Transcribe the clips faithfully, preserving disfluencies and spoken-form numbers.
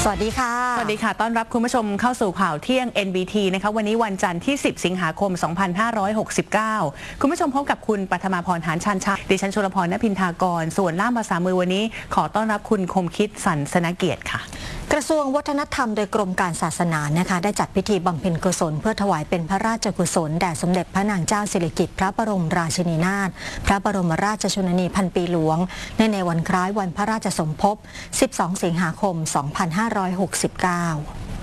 สวัสดีค่ะสวัสดีค่ะต้อนรับคุณผู้ชมเข้าสู่ข่าวเที่ยง เอ็น บี ที นะคะวันนี้วันจันทร์ที่ สิบ สิงหาคม สองพันห้าร้อยหกสิบเก้า คุณผู้ชมพบกับคุณปัทมาพร หานชันชาดิฉันชลพร ณพินทากรส่วนล่ามภาษามือวันนี้ขอต้อนรับคุณคมคิดสันสนเกียรติค่ะกระทรวงวัฒนธรรมโดยกรมการศาสนานะคะได้จัดพิธีบำเพ็ญกุศลเพื่อถวายเป็นพระราชกุศลแด่สมเด็จพระนางเจ้าสิริกิติ์พระบรมราชินีนาถพระบรมราชชนนีพันปีหลวงในในวันคล้ายวันพระราชสมภพ สิบสอง สิงหาคม สองพันห้าร้อยหกสิบเก้า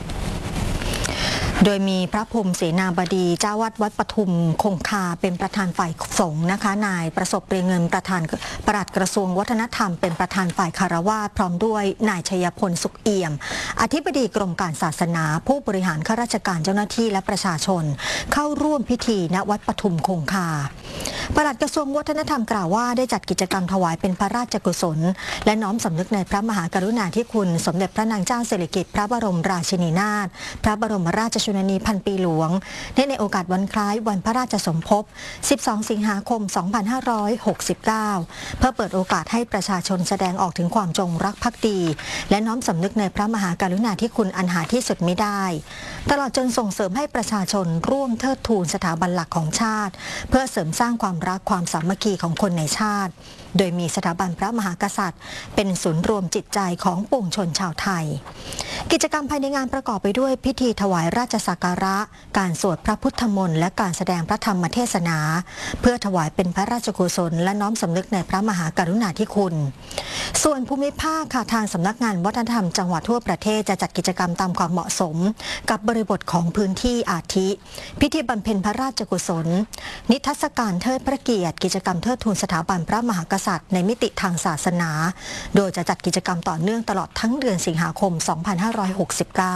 โดยมีพระพรหมเสนาบดีเจ้าวัดวัดปทุมคงคาเป็นประธานฝ่ายสงฆ์นะคะนายประสบเรียงเงินประธานปลัดกระทรวงวัฒนธรรมเป็นประธานฝ่ายคารวาสพร้อมด้วยนายชัยพลสุขเอี่ยมอธิบดีกรมการศาสนาผู้บริหารข้าราชการเจ้าหน้าที่และประชาชนเข้าร่วมพิธีณวัดปทุมคงคาปลัดกระทรวงวัฒนธรรมกล่าวว่าได้จัดกิจกรรมถวายเป็นพระราชกุศลและน้อมสำนึกในพระมหากรุณาธิคุณสมเด็จพระนางเจ้าสิริกิติ์พระบรมราชินีนาถพระบรมราชชนนีพันปีหลวงในในโอกาสวันคล้ายวันพระราชสมภพ สิบสอง สิงหาคม สองพันห้าร้อยหกสิบเก้า เพื่อเปิดโอกาสให้ประชาชนแสดงออกถึงความจงรักภักดีและน้อมสำนึกในพระมหากรุณาธิคุณอันหาที่สุดมิได้ตลอดจนส่งเสริมให้ประชาชนร่วมเทิดทูนสถาบันหลักของชาติเพื่อเสริมสร้างความรักความสามัคคีของคนในชาติโดยมีสถาบันพระมหากษัตริย์เป็นศูนย์รวมจิตใจของปวงชนชาวไทยกิจกรรมภายในงานประกอบไปด้วยพิธีถวายราชสักการะการสวดพระพุทธมนต์และการแสดงพระธรรมเทศนาเพื่อถวายเป็นพระราชกุศลและน้อมสำนึกในพระมหากรุณาธิคุณส่วนภูมิภาคค่ะทางสำนักงานวัฒนธรรมจังหวัดทั่วประเทศจะจัดกิจกรรมตามความเหมาะสมกับบริบทของพื้นที่อาทิพิธีบำเพ็ญพระราชกุศลนิทรรศการเทิดพระเกียรติกิจกรรมเทิดทูนสถาบันพระมหากษัตริย์ในมิติทางศาสนาโดยจะจัดกิจกรรมต่อเนื่องตลอดทั้งเดือนสิงหาคม สองพันห้าร้อยหกสิบเก้า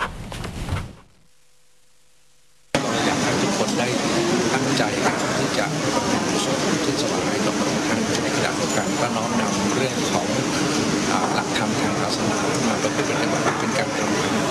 อยากให้ทุกคนได้ตั้งใจที่จะบำเพ็ญกุศลที่ถวายต่อพระองค์ท่านในขณะเดียวกันก็น้อมนำเรื่องของหลักธรรมทางศาสนามาประพฤติปฏิบัติเป็นการทำความดี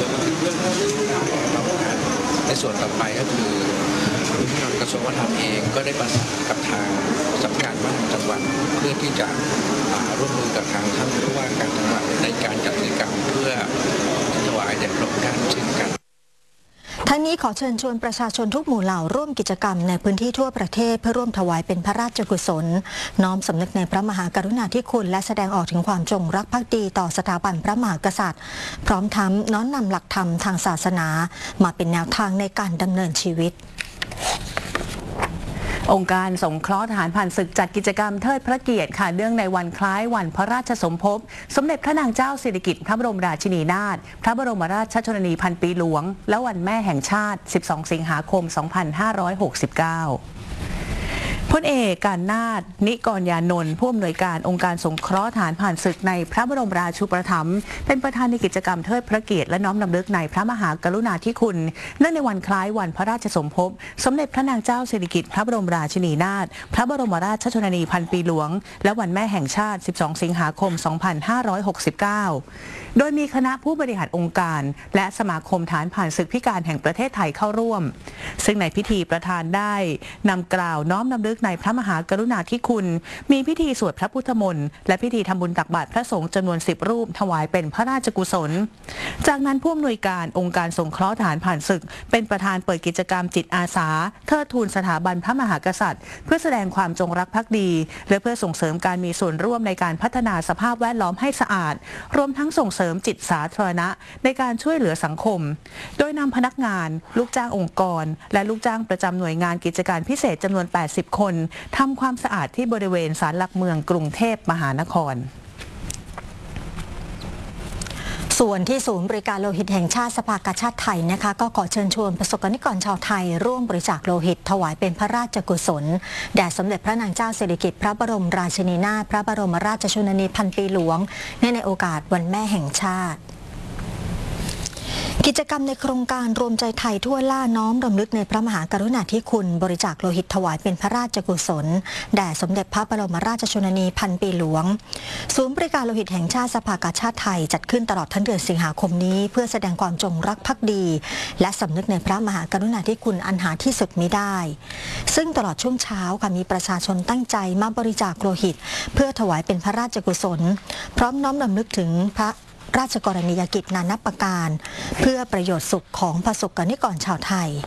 ในส่วนต่อไปก็คือกระทรวงวัฒนธรรมเองก็ได้ประสานกับทางสำนักงานวัฒนธรรมจังหวัดเพื่อที่จะร่วมมือกับทางท่านผู้ว่าการจังหวัดในการจัดกิจกรรมเพื่อถวายแด่พระองค์ท่านเช่นกันทั้งนี้ขอเชิญชวนประชาชนทุกหมู่เหล่าร่วมกิจกรรมในพื้นที่ทั่วประเทศเพื่อร่วมถวายเป็นพระราชกุศลน้อมสำนึกในพระมหากรุณาธิคุณและแสดงออกถึงความจงรักภักดีต่อสถาบันพระมหากษัตริย์พร้อมทั้งน้อมนำหลักธรรมทางศาสนามาเป็นแนวทางในการดำเนินชีวิตองค์การสงเคราะห์ทหารผ่านศึกจัดกิจกรรมเทิดพระเกียรติค่ะเนื่องในวันคล้ายวันพระราชสมภพสมเด็จพระนางเจ้าสิริกิติ์พระบรมราชินีนาถพระบรมราชชนนีพันปีหลวงและวันแม่แห่งชาติ สิบสอง สิงหาคม สองพันห้าร้อยหกสิบเก้าพลเอกการนาถนิกรยานนท์ผู้อำนวยการองค์การสงเคราะห์ทหารผ่านศึกในพระบรมราชูปถัมภ์เป็นประธานในกิจกรรมเทิดพระเกียรติและน้อมรำลึกในพระมหากรุณาธิคุณเนื่องในวันคล้ายวันพระราชสมภพสมเด็จพระนางเจ้าสิริกิติ์พระบรมราชินีนาถพระบรมราชชนนีพันปีหลวงและวันแม่แห่งชาติ สิบสอง สิงหาคม สองพันห้าร้อยหกสิบเก้าโดยมีคณะผู้บริหารองค์การและสมาคมทหารผ่านศึกพิการแห่งประเทศไทยเข้าร่วมซึ่งในพิธีประธานได้นำกล่าวน้อมรำลึกในพระมหากรุณาธิคุณมีพิธีสวดพระพุทธมนต์และพิธีทำบุญตักบาตรพระสงฆ์จำนวนสิบรูปถวายเป็นพระราชกุศลจากนั้นผู้อำนวยการองค์การสงเคราะห์ทหารผ่านศึกเป็นประธานเปิดกิจกรรมจิตอาสาเทิดทูนสถาบันพระมหากษัตริย์เพื่อแสดงความจงรักภักดีและเพื่อส่งเสริมการมีส่วนร่วมในการพัฒนาสภาพแวดล้อมให้สะอาดรวมทั้งส่งเสริมจิตสาธารณะในการช่วยเหลือสังคมโดยนำพนักงานลูกจ้างองค์กรและลูกจ้างประจำหน่วยงานกิจการพิเศษจำนวนแปดสิบคนทำความสะอาดที่บริเวณศาลหลักเมืองกรุงเทพมหานครส่วนที่ศูนย์บริการโลหิตแห่งชาติสภากาชาติไทยนะคะก็ขอเชิญชวนประสบนิกรชาวไทยร่วมบริจาคโลหิตถวายเป็นพระราชกุศลแด่สมเด็จพระนางเจ้าสิริกิติ์พระบรมราชินีนาถพระบรมราชชนนีพันปีหลวงในในโอกาสวันแม่แห่งชาติกิจกรรมในโครงการรวมใจไทยทั่วล่าน้อมรำลึกในพระมหากรุณาธิคุณบริจาคโลหิตถวายเป็นพระราชกุศลแด่สมเด็จพระบรมราชชนนีพันปีหลวงศูนย์บริการโลหิตแห่งชาติสภากาชาติไทยจัดขึ้นตลอดทั้งเดือนสิงหาคมนี้เพื่อแสดงความจงรักภักดีและสำนึกในพระมหากรุณาธิคุณอันหาที่สุดมิได้ซึ่งตลอดช่วงเช้าค่ะมีประชาชนตั้งใจมาบริจาคโลหิตเพื่อถวายเป็นพระราชกุศลพร้อมน้อมรำลึกถึงพระราชกรณียกิจนานับประการ เพื่อประโยชน์สุขของประสบกนิกรชาวไทย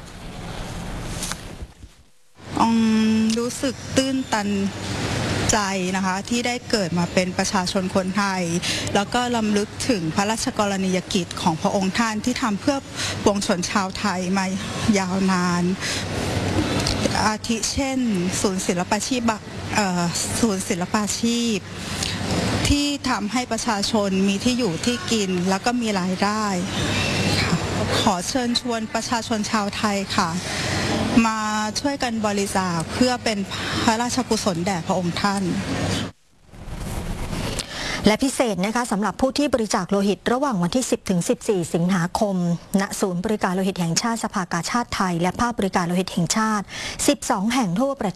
รู้สึกตื้นตันใจนะคะที่ได้เกิดมาเป็นประชาชนคนไทยแล้วก็รำลึกถึงพระราชกรณียกิจของพระองค์ท่านที่ทำเพื่อปวงชนชาวไทยมายาวนานอาทิเช่นศูนย์ศิลปาชีพศูนย์ศิลปาชีพที่ทำให้ประชาชนมีที่อยู่ที่กินแล้วก็มีรายได้ขอเชิญชวนประชาชนชาวไทยค่ะมาช่วยกันบริจาคเพื่อเป็นพระราชกุศลแด่พระองค์ท่านและพิเศษนะคะสำหรับผู้ที่บริจาคโลหิตระหว่างวันที่ สิบถึงสิบสี่ สิงหาคมณศูนย์บริการโลหิตแห่งชาติสภากาชาดไทยและภาคบริการโลหิตแห่งชาติ สิบสอง แห่งทั่วประ